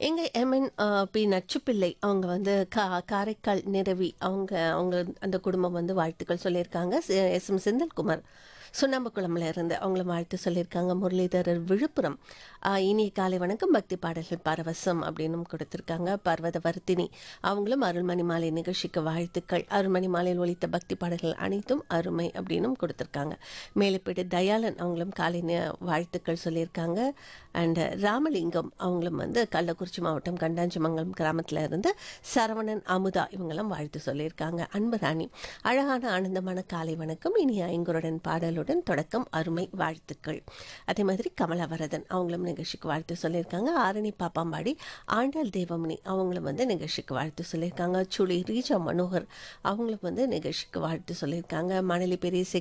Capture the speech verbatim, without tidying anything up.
எங்க எம்என் அ, பி நச்சுப்பிள்ளை அவங்க வந்து கா காரைக்கால் நிரவி அவங்க அவங்க அந்த குடும்பம் வந்து வாழ்த்துக்கள் சொல்லியிருக்காங்க. செ- எஸ் எம் செந்தில்குமார் சுண்ணாம்புக்குளம்ல இருந்து அவங்கள வாழ்த்து சொல்லியிருக்காங்க. முரளிதரர் விழுப்புரம் அ, இனிய காலை வணக்கம், பக்தி பாடல்கள் பரவசம் அப்படின்னும் கொடுத்துருக்காங்க. பர்வத வர்த்தினி அவங்களும் அருள்மணி மாலை நிகழ்ச்சிக்கு வாழ்த்துக்கள், அருள்மணி மாலையில் ஒலித்த பக்தி பாடல்கள் அனைத்தும் அருமை அப்படின்னும் கொடுத்துருக்காங்க. மேலப்பேட்டு தயாளன் அவங்களும் காலை நே- வாழ்த்துக்கள் சொல்லியிருக்காங்க. அண்ட் ராமலிங்கம் அவங்களும் வந்து கள்ளக்குறிச்சி மாவட்டம் கண்டாஞ்சிமங்கலம் கிராமத்தில் இருந்து சரவணன் அமுதா இவங்களும் வாழ்த்து சொல்லியிருக்காங்க. அன்பு ராணி அழகான ஆனந்தமான காலை வணக்கம், இனி ஐங்குருடன் பாடலுடன் தொடக்கம் அருமை வாழ்த்துக்கள். அதே மாதிரி கமலவரதன் அவங்களும் நிகழ்ச்சிக்கு வாழ்த்து சொல்லியிருக்காங்க. ஆரணி பாப்பாம்பாடி ஆண்டாள் தேவமணி அவங்களும் வந்து நிகழ்ச்சிக்கு வாழ்த்து சொல்லியிருக்காங்க. சுழி ரீஜா மனோகர் அவங்களும் வந்து நிகழ்ச்சிக்கு வாழ்த்து சொல்லியிருக்காங்க. மணலி பெரிய